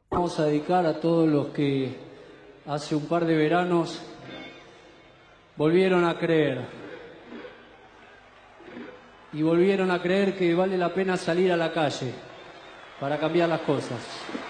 Vamos a dedicar a todos los que hace un par de veranos volvieron a creer. Y volvieron a creer que vale la pena salir a la calle para cambiar las cosas.